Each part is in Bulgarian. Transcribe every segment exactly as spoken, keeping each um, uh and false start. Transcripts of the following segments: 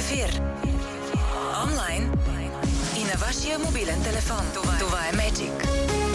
ефир. Онлайн и на вашия мобилен телефон. Това, Това е Magic.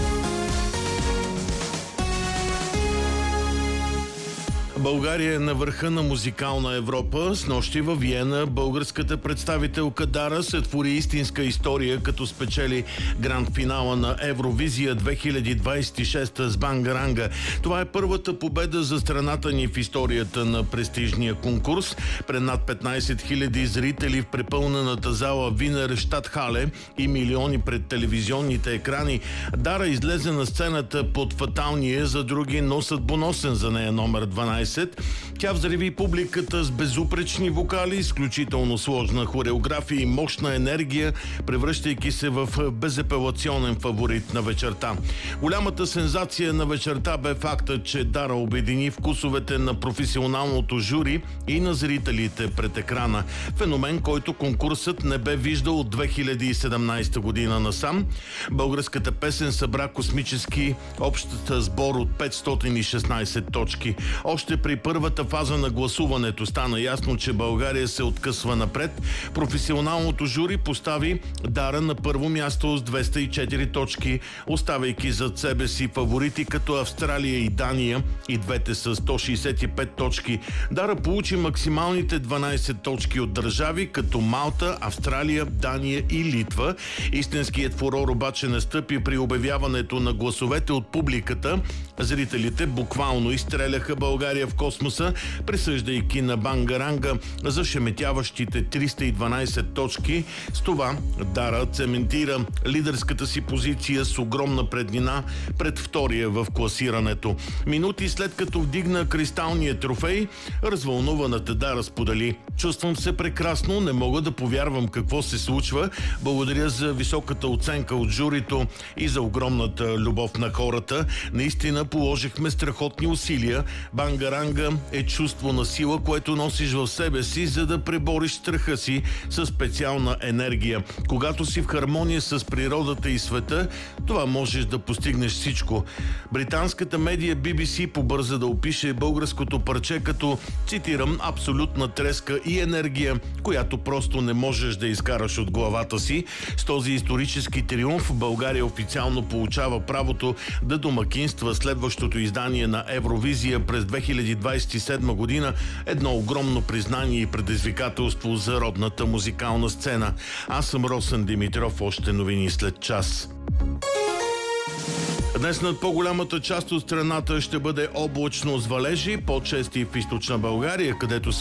България е на върха на музикална Европа. Снощи във Виена българската представителка Дара сътвори истинска история, като спечели гранд финала на Евровизия две хиляди двадесет и шеста с Бангаранга. Това е първата победа за страната ни в историята на престижния конкурс. Пред над петнадесет хиляди зрители в препълнената зала Винер Щатхале и милиони пред телевизионните екрани, Дара излезе на сцената под фаталния за други, но съдбоносен за нея номер дванадесет. Тя взриви публиката с безупречни вокали, изключително сложна хореография и мощна енергия, превръщайки се в безапелационен фаворит на вечерта. Голямата сензация на вечерта бе факта, че Дара обедини вкусовете на професионалното жури и на зрителите пред екрана. Феномен, който конкурсът не бе виждал от две хиляди и седемнадесета година насам. Българската песен събра космически общата сбор от петстотин и шестнадесет точки. Още при първата фаза на гласуването стана ясно, че България се откъсва напред. Професионалното жури постави Дара на първо място с двеста и четири точки, оставайки зад себе си фаворити като Австралия и Дания, и двете с сто шестдесет и пет точки. Дара получи максималните дванадесет точки от държави като Малта, Австралия, Дания и Литва. Истинският фурор обаче настъпи при обявяването на гласовете от публиката. Зрителите буквално изстреляха България в космоса, присъждайки на Бангаранга зашеметяващите триста и дванадесет точки. С това Дара цементира лидерската си позиция с огромна преднина пред втория в класирането. Минути след като вдигна кристалния трофей, развълнуваната Дара сподели: "Чувствам се прекрасно, не мога да повярвам какво се случва. Благодаря за високата оценка от журито и за огромната любов на хората. Наистина положихме страхотни усилия. Бангаранга е чувство на сила, което носиш в себе си, за да пребориш страха си със специална енергия. Когато си в хармония с природата и света, това можеш да постигнеш всичко." Британската медия Би Би Си побърза да опише българското парче като, цитирам, "абсолютна треска и енергия, която просто не можеш да изкараш от главата си." С този исторически триумф България официално получава правото да домакинства следващото издание на Евровизия през две хиляди двадесет и седма година, едно огромно признание и предизвикателство за родната музикална сцена. Аз съм Росен Димитров, още новини след час. Днес над по-голямата част от страната ще бъде облачно с валежи, по-чести в източна България, където се